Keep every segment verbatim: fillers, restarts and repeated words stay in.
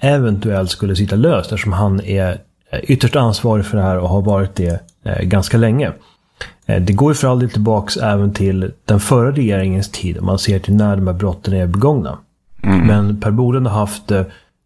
eventuellt skulle sitta löst eftersom han är ytterst ansvarig för det här och har varit det ganska länge. Det går ju för all del tillbaks även till den förra regeringens tid om man ser till när de här brotten är begångna. Mm. Men Per Bolund har haft eh,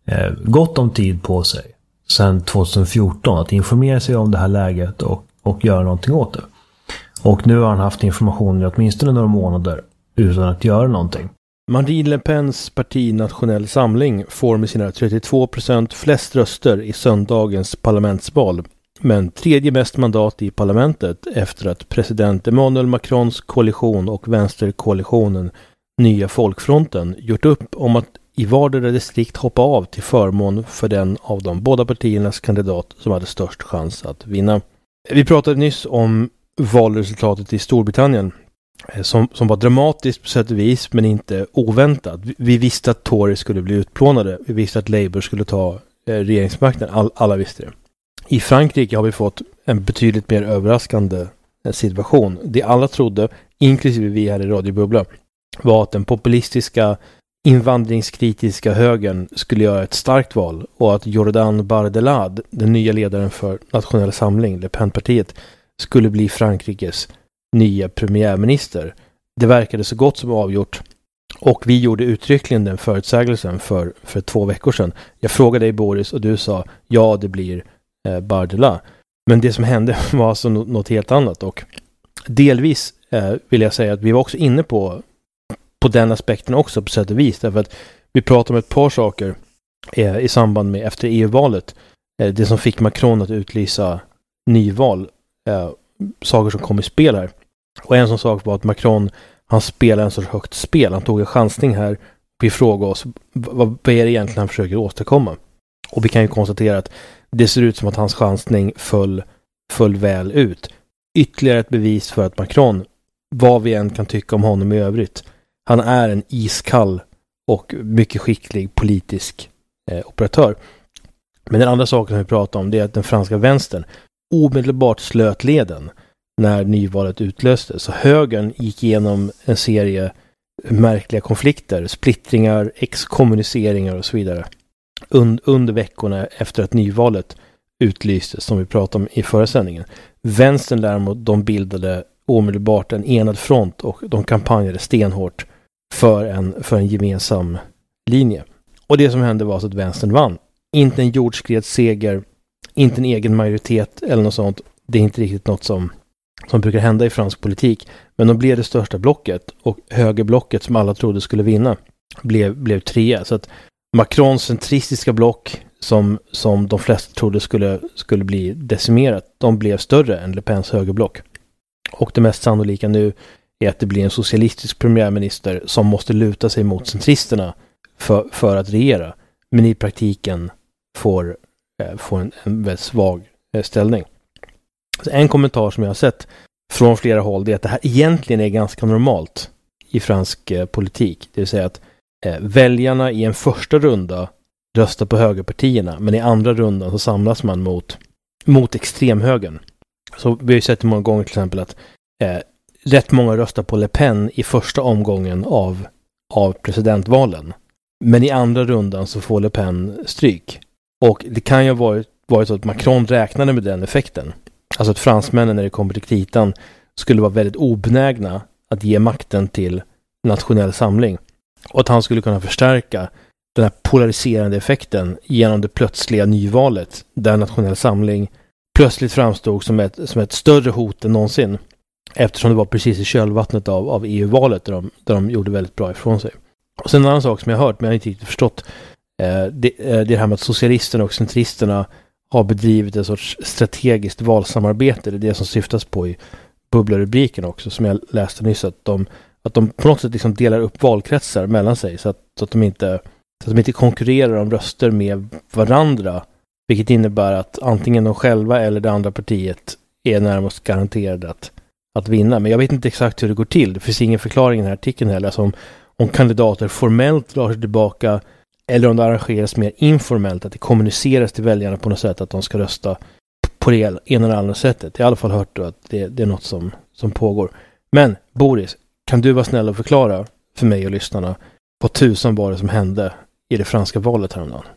gott om tid på sig sedan tjugohundrafjorton att informera sig om det här läget och, och göra någonting åt det. Och nu har han haft information i åtminstone några månader utan att göra någonting. Marine Le Pens parti Nationell Samling får med sina trettiotvå procent flest röster i söndagens parlamentsval, men tredje mest mandat i parlamentet efter att president Emmanuel Macrons koalition och vänsterkoalitionen Nya Folkfronten gjort upp om att i vardera distrikt hoppa av till förmån för den av de båda partiernas kandidat som hade störst chans att vinna. Vi pratade nyss om valresultatet i Storbritannien som, som var dramatiskt på sätt och vis men inte oväntat. Vi visste att Tory skulle bli utplånade. Vi visste att Labour skulle ta eh, regeringsmakten. All, alla visste det. I Frankrike har vi fått en betydligt mer överraskande situation. Det alla trodde, inklusive vi här i Radio Bubbla, var att den populistiska invandringskritiska högern skulle göra ett starkt val och att Jordan Bardella, den nya ledaren för Nationell Samling, Le Pen-partiet, skulle bli Frankrikes nya premiärminister. Det verkade så gott som avgjort och vi gjorde uttryckligen den förutsägelsen för, för två veckor sedan. Jag frågade dig Boris och du sa ja, det blir eh, Bardella. Men det som hände var alltså något helt annat och delvis eh, vill jag säga att vi var också inne på på den aspekten också på sätt och vis därför att vi pratar om ett par saker eh, i samband med efter E U-valet. Eh, det som fick Macron att utlysa nyval, eh, saker som kom i spel här. Och en sån sak var att Macron, han spelade en sorts högt spel. Han tog en chansning här och vi frågade oss vad, vad är det egentligen han försöker åstadkomma? Och vi kan ju konstatera att det ser ut som att hans chansning föll, föll väl ut. Ytterligare ett bevis för att Macron, vad vi än kan tycka om honom i övrigt, han är en iskall och mycket skicklig politisk eh, operatör. Men den andra saken som vi pratar om det är att den franska vänstern omedelbart slöt leden när nyvalet utlöstes. Så högern gick igenom en serie märkliga konflikter, splittringar, exkommuniceringar och så vidare und- under veckorna efter att nyvalet utlystes som vi pratade om i förra sändningen. Vänstern däremot, de bildade omedelbart en enad front och de kampanjade stenhårt för en, för en gemensam linje. Och det som hände var så att vänstern vann. Inte en jordskredsseger, inte en egen majoritet eller något sånt. Det är inte riktigt något som, som brukar hända i fransk politik. Men de blev det största blocket och högerblocket som alla trodde skulle vinna blev, blev trea. Så att Macrons centristiska block som, som de flesta trodde skulle, skulle bli decimerat, de blev större än Le Pens högerblock. Och det mest sannolika nu är att det blir en socialistisk premiärminister som måste luta sig mot centristerna för, för att regera. Men i praktiken får, eh, får en, en väldigt svag eh, ställning. Så en kommentar som jag har sett från flera håll det är att det här egentligen är ganska normalt i fransk eh, politik. Det vill säga att eh, väljarna i en första runda röstar på högerpartierna men i andra rundan så samlas man mot, mot extremhögern. Så vi har ju sett många gånger till exempel att eh, rätt många röstar på Le Pen i första omgången av, av presidentvalen. Men i andra rundan så får Le Pen stryk. Och det kan ju ha varit, varit så att Macron räknade med den effekten. Alltså att fransmännen när det kommer till kritan skulle vara väldigt obenägna att ge makten till Nationell Samling. Och att han skulle kunna förstärka den här polariserande effekten genom det plötsliga nyvalet där Nationell Samling plötsligt framstod som ett, som ett större hot än någonsin. Eftersom det var precis i kölvattnet av, av E U-valet där de, där de gjorde väldigt bra ifrån sig. Och sen en annan sak som jag har hört men jag har inte riktigt förstått. Eh, det, eh, det här med att socialisterna och centristerna har bedrivit ett sorts strategiskt valsamarbete. Det är det som syftas på i bubblarubriken också som jag läste nyss. Att de, att de på något sätt liksom delar upp valkretsar mellan sig så att, så att, de inte, så att de inte konkurrerar om röster med varandra. Vilket innebär att antingen de själva eller det andra partiet är närmast garanterade att, att vinna. Men jag vet inte exakt hur det går till. Det finns ingen förklaring i den här artikeln heller. Alltså om, om kandidater formellt drar sig tillbaka eller om det arrangeras mer informellt. Att det kommuniceras till väljarna på något sätt att de ska rösta på det ena eller andra sättet. Jag har i alla fall hört att det, det är något som, som pågår. Men Boris, kan du vara snäll och förklara för mig och lyssnarna vad tusan var det som hände i det franska valet häromdagen?